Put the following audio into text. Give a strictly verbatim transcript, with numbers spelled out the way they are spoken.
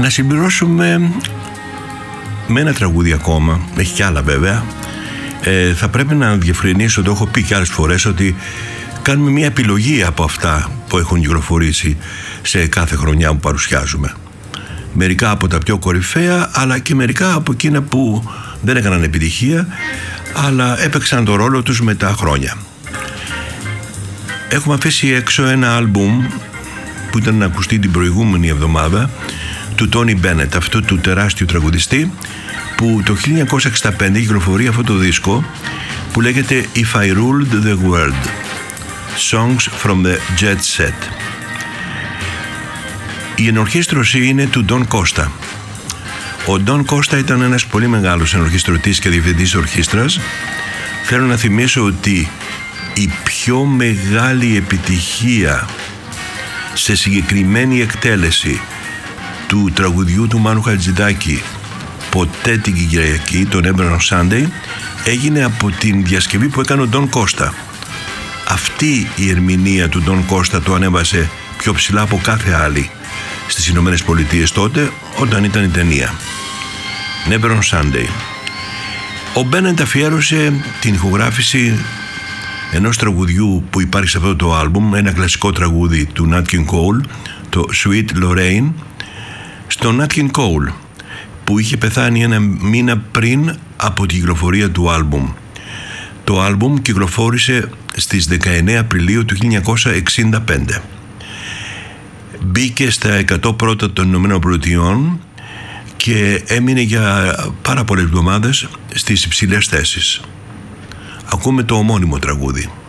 Να συμπληρώσουμε με ένα τραγούδι ακόμα, έχει κι άλλα βέβαια. ε, Θα πρέπει να διευκρινίσω, το έχω πει και άλλες φορές, ότι κάνουμε μια επιλογή από αυτά που έχουν κυκλοφορήσει σε κάθε χρονιά που παρουσιάζουμε. Μερικά από τα πιο κορυφαία, αλλά και μερικά από εκείνα που δεν έκαναν επιτυχία, αλλά έπαιξαν το ρόλο τους με τα χρόνια. Έχουμε αφήσει έξω ένα άλμπουμ που ήταν να ακουστεί την προηγούμενη εβδομάδα, του Τόνι Μπένετ, αυτού του τεράστιου τραγουδιστή, που το χίλια εννιακόσια εξήντα πέντε κυκλοφορεί αυτό το δίσκο που λέγεται If I Ruled the World, Songs from the Jet Set. Η ενορχήστρωση είναι του Ντον Κώστα. Ο Ντον Κώστα ήταν ένας πολύ μεγάλος ενορχιστρωτής και διευθυντής ορχήστρας. Θέλω να θυμίσω ότι η πιο μεγάλη επιτυχία σε συγκεκριμένη εκτέλεση του τραγουδιού του Μάνου Χατζηδάκη, ποτέ την Κυριακή, τον Έμπρανο Sunday, έγινε από την διασκευή που έκανε ο Ντον Κώστα. Αυτή η ερμηνεία του Ντον Κώστα το ανέβασε πιο ψηλά από κάθε άλλη στις Ηνωμένες Πολιτείες τότε, όταν ήταν η ταινία Never on Sunday. Ο Μπένεντ αφιέρωσε την ηχογράφηση ενός τραγουδιού που υπάρχει σε αυτό το άλμπουμ, ένα κλασικό τραγούδι του Nat King Cole, το Sweet Lorraine, στον Nat King Cole, που είχε πεθάνει ένα μήνα πριν από την κυκλοφορία του άλμπουμ. Το άλμπουμ κυκλοφόρησε στις δεκαεννέα Απριλίου του χίλια εννιακόσια εξήντα πέντε. Μπήκε στα εκατό πρώτα των Ηνωμένων Πολιτειών και έμεινε για πάρα πολλές εβδομάδες στις υψηλές θέσεις. Ακούμε το ομώνυμο τραγούδι.